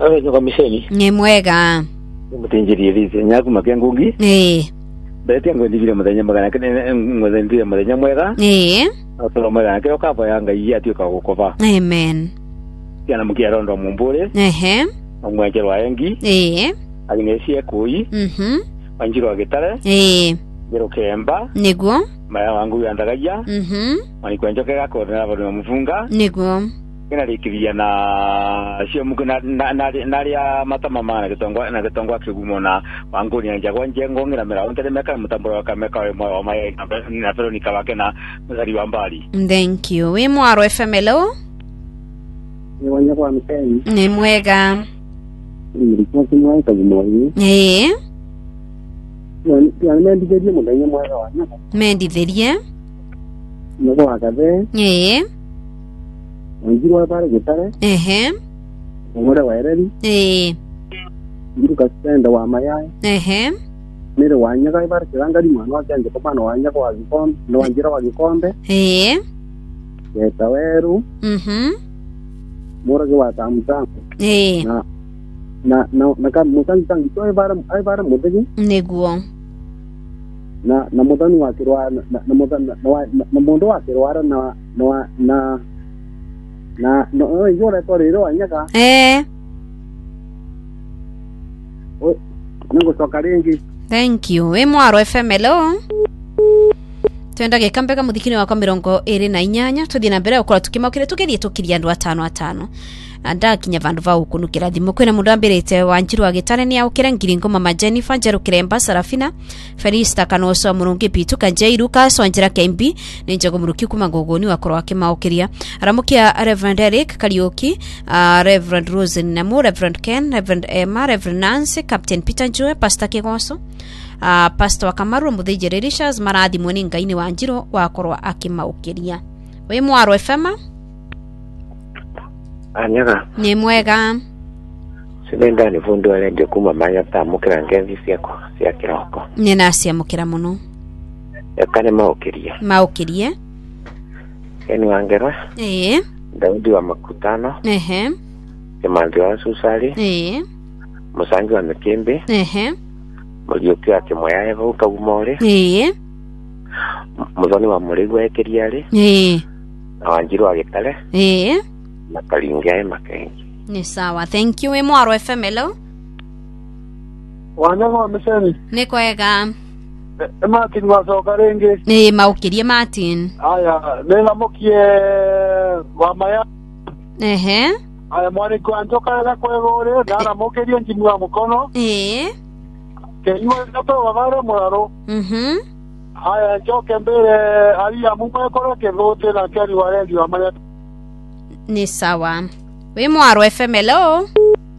Awe nyoka Michelle. Ni mwega. Mutinjiri elize nyaku makengugi. Bete ngo ndivile muthenya magana kene ngo ndivile muthenya mwega. Atolo mwega ke okapa yanga yati ukakova. Amen. Yana mukia ndo mumbule. Omwajero ayengi. Aginesie kui. Wanjiro agitare. Gero kemba. Niguo. Maya wangu yandagaja. Mani kwenjoke gako na bado mufunga. Niguo. Kena likiria na sio mukuna naria matama mana ketongwa kigumo na wanguni anja gwanjengo ngira mera ontere meka mutambura kameka wa mai na Veronica wake na mzali wa mbali. Thank you. We Mwaro FMLO? Ni wanyako wa Mkeni. Ni mwega. Ripoti mwaka gumoi. Mendi therie muthenya mwega wa nyako. Mendi therie. Nyako wakathe. Wanjirwa pare gitare. Umore wa ereri. Ngiru kasenda wa mayai. Mere wanyaka ibare kirangari mwana wa kanje kopano wanyaka wa gikombe, ndo wanjira wa gikombe. Yetaweru. Mora wa tamta. Na ka mutan tangi to ibare mudegi. Neguo. Na mudani wa kirwa na mudan na mondo wa kirwa na no yole torero anyaka Ningo sokarengi. Thank you. We Mwaro FMLO. Twenda gikambega muthikini wakwa 28 tuthie na mbere ukora tukimakire tukithie tukiria andu 5 anda kinya vandu va ukunukira thimo kwina mundu ambirite Wanjiru agitane ni aukira ngiringo mama Jennifer Njeru Kiremba Sarafina Felista Kanoso Murungi Pitu Kanjei Lucas Wanjira Kembi ni njogo muruki kuma ngogoni wakoro wake maukiria aramukia Reverend Eric Karioki Reverend Rose Namu Reverend Ken Reverend Emma Reverend Nancy Captain Peter Joe Pastor Kigoso Pastor Kamaru Muthijirishas marathi mwini ngaini Wanjiru wakorwa akimaukiria. We Mwaro FM? Anyaga. Ni mwega. Sinenda ni fundu alende kuma manya tamukira ngenzi siako sia kiroko. Ni nasi amukira muno. Yakane maukirie. Maukirie. Eni wangera. Daudi wa makutano. Kimandi wa susali. Musangi wa Mekembe. Mulioki wa Kimoya Evo Kagumore. Muzoni wa Muligu ekiriari. Na Wanjiru wa Gitale. Na Kalinga Makengi. Ni sawa. Thank you. We Mwaro FMLO? Wanyako wa Misheni. Ni kwega. Martin wa sokarengi. Ni maukirie Martin. Aya, nena mukie wa maya. Aya mwani kwa njoka ya kwegore na mukirie njimu wa mukono. Kenywa nato wavare muraro. Aya njoke mbele alia mumwe kora kevote na keri warendi wa maya. Ni sawa. We Mwaro FMLO?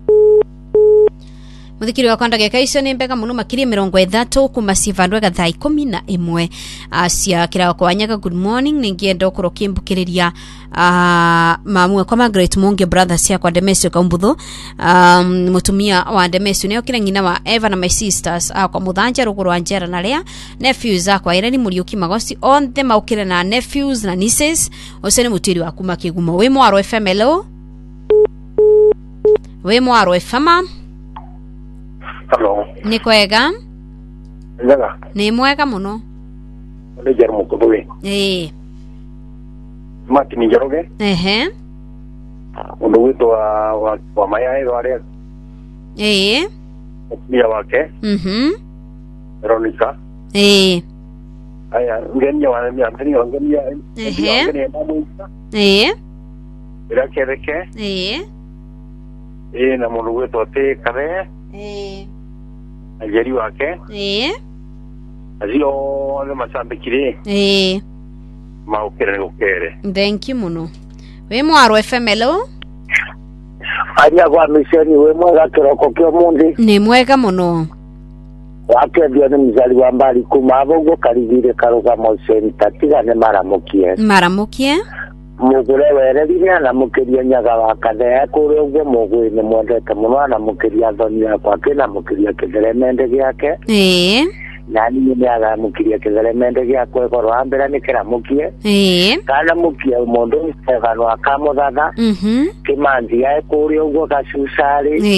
Muthikiri wakwa ndagika icio ni mbega muno makiria 30 kuma civandwe gathaa 11 cia kirako Wanyaga. Good morning ningienda ukoro kimbukiriria mamwe kwa Margaret Monge brothers ya kwa Demesio Kaumbutho mutumia wa Demesio nio kira ngina wa Eva na my sisters kwa Muthanja Ruguru Anjera na Lea nephews akwa Irene Muriuki Magosi on them aukire na nephews na nieces osene mutiri wa kuma Kigumo. We Mwaro FMLO? We Mwaro FM? Hello. Ni kwega? Nyaga. Ni mwega muno. Ni jarumu kubuwe. Mati ni jaroge. Undu wito wa maya edo are. Pia wake. Veronica. Aya, ngenya wa ngenya ngenya mamuisa. Ila kereke. Na mundu wito te kare. Ajeri wake. Azio ole masambikire. Maukere ukere. Thank you muno. We Mwaro FMLO? Anya kwa Misheni we mwega kiroko kyo mundi. Ni mwega muno. Wake ndio ni mzali wa mbali kuma abogo karigire karoga Moseni tatigane maramukie. Maramukie? Mugure wererire na mukiria Nyaga wakathe kuri ugo mugwine mwendete muno na mukiria thoni yakwa kina mukiria kitheremende giake. Nani ni agamukiria kitheremende giakwe korwo ambera ni kiramukie. Kana mukie mundu Stefano akamuthatha. Kimanzi ya kuri ugo gacucari.